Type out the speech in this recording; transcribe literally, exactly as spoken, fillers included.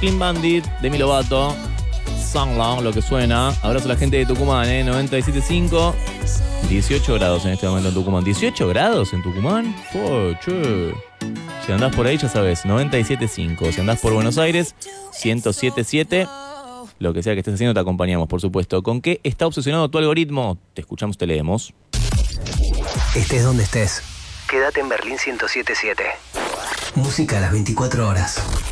Clean Bandit, Demi Lovato, Songlang, lo que suena. Abrazo a la gente de Tucumán, ¿eh? noventa y siete punto cinco. dieciocho grados en este momento en Tucumán. ¿dieciocho grados en Tucumán? Oh, che. Si andás por ahí, ya sabes, noventa y siete punto cinco. Si andás por Buenos Aires, ciento siete punto siete. Lo que sea que estés haciendo, te acompañamos, por supuesto. ¿Con qué está obsesionado tu algoritmo? Te escuchamos, te leemos. Estés donde estés, quédate en Berlín ciento siete punto siete. Música a las veinticuatro horas.